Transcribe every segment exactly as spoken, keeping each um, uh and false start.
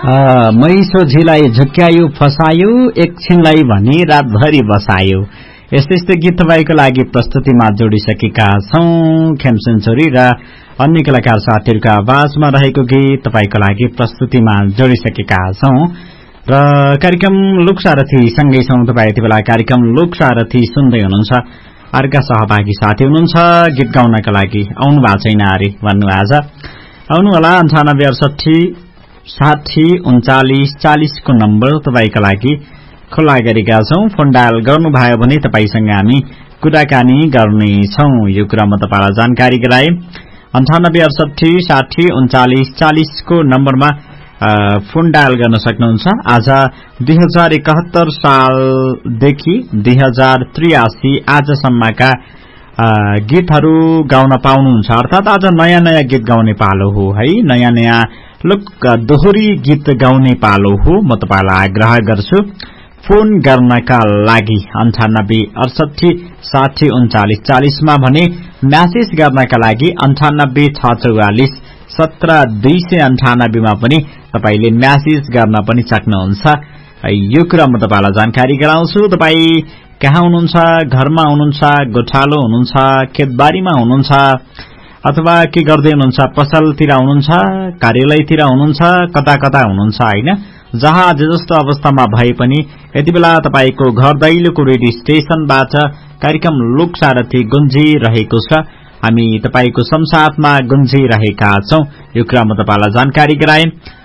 मैसो झिलाई झुक्क्यायो फसायो एकछिनलाई भनी रातभरि बसायो। यस्तै यस्तै गीत तपाईँको लागि प्रस्तुतिमा जोडिसकेका छौं। खेमसेन छोरी र अन्य कलाकार साथीहरूका आवाजमा रहेको गीत तपाईँको लागि प्रस्तुतिमा जोडिसकेका छौं र कार्यक्रम लोकसारथी सँगै छौं। तपाईँ यति बेला कार्यक्रम लोकसारथी सुन्दै हुनुहुन्छ। अर्का सहभागी साथी हुनुहुन्छ गीत गाउनका लागि आउनु भएको छैन अरे भन्नु आज आउनु होला। अन्ठानब्बे अडसठी साठी उन्चालिस चालिस को नम्बर तपाईँका लागि खुल्ला गरेका छौं। फोन डायल गर्नुभयो भने तपाईसँग हामी कुराकानी गर्नेछौं। यो कुरा म तपाईँलाई जानकारी गराए। अन्ठानब्बे अडसठी साठी उन्चालिस चालिस को नम्बरमा फोन डायल गर्न सक्नुहुन्छ। आज दुई हजार एकहत्तर सालदेखि दुई हजार त्रियासी आजसम्मका गीतहरू गाउन पाउनुहुन्छ। अर्थात आज नयाँ नयाँ गीत गाउने पालो हो है, नयाँ नयाँ लोक दोहोरी गीत गाउने पालो हो। म तपाईलाई आग्रह गर्छु फोन गर्नका लागि अन्ठानब्बे अडसठी साठी उन्चालिस चालिसमा भने म्यासेज गर्नका लागि अन्ठानब्बे छ चौवालिस सत्र दुई सय अन्ठानब्बेमा पनि तपाईले म्यासेज गर्न पनि सक्नुहुन्छ। यो कुरा म तपाईलाई जानकारी गराउँछु। तपाई कहाँ हुनुहुन्छ, घरमा हुनुहुन्छ, गोठालो हुनुहुन्छ, खेतबारीमा हुनुहुन्छ अथवा के गर्दै हुनुहुन्छ, पसलतिर हुनुहुन्छ, कार्यालयतिर हुनुहुन्छ, कता कता हुनुहुन्छ हैन, जहाँ जे जस्तो अवस्थामा भए पनि यति बेला तपाईको घर दैलोको रेडियो स्टेशनबाट कार्यक्रम लोकसारथी गुन्जिरहेको छ। हामी तपाईको संसारमा गुन्जिरहेका छौं। यो कुरा म तपाईलाई जानकारी गराए।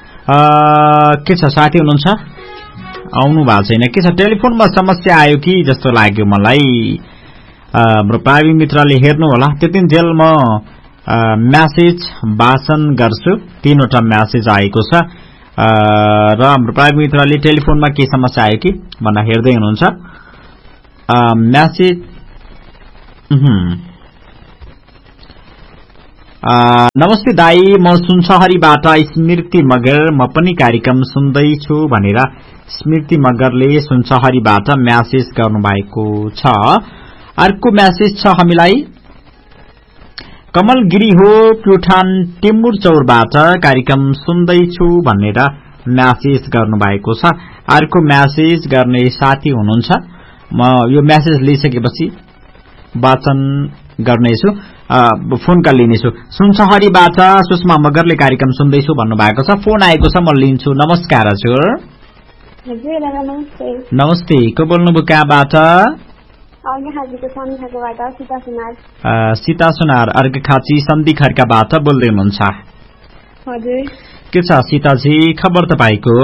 के छ साथी हुनुहुन्छ? आउनु भएको छैन। के छ टेलिफोनमा समस्या आयो कि जस्तो लाग्यो मलाई। हाम्रो प्रावि मित्रले हेर्नु होला। त्यति जेल म म्यासेज वाचन गर्छु। तीनवटा म्यासेज आएको छ र हाम्रो प्रावि मित्रले टेलिफोनमा के समस्या आयो कि भन्दा हेर्दै हुनुहुन्छ। म्यासेज नमस्ते दाई, म सुनसहरीबाट स्मृति मगर, म पनि कार्यक्रम सुन्दैछु भनेर स्मृति मगरले सुनसहरीबाट म्यासेज गर्नुभएको छ। अर्को म्यासेज छ हामीलाई कमल गिरी हो प्युठान टिमुर चौरबाट कार्यक्रम सुन्दैछु भनेर म्यासेज गर्नुभएको छ। अर्को म्यासेज गर्ने साथी हुनुहुन्छ। म यो म्यासेज लिइसकेपछि वाचन गर्नेछु, फोनका लिनेछु। सुनसहरीबाट सुषमा मगरले कार्यक्रम सुन्दैछु भन्नुभएको छ। फोन आएको छ, म लिन्छु। नमस्कार हजुर। नमस्ते, को बोल्नुभयो कहाँबाट? सीता सुनार अर्घखाँची सन्धि खर्काबाट बोल्दै हुनुहुन्छ। के छ सीताजी खबर तपाईको?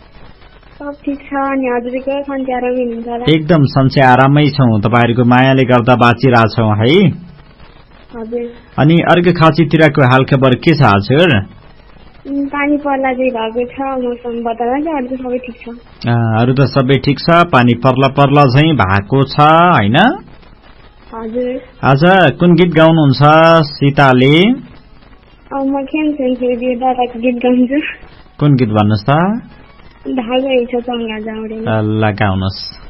एकदम सन्चै आरामै छौं। तपाईहरुको मायाले गर्दा बाँचिरहेछौं है। अनि अर्घखाँचीतिरको हाल खबर के छ हजुर? पानी पर्ला जै भएको छ, मौसम बदल्ला छ, अरु सबै ठीक छ। अरु त सबै ठीक छ, पानी पर्ला पर्ला झै भएको छ हैन? हजुर। आज कुन गीत गाउनुहुन्छ सीताले? म खेमसेन छोरी दादाको गीत गाउँछु। कुन गीत भन्नुस् त? धागो छ चङ्गा जाउडे। ल गाउनुस्।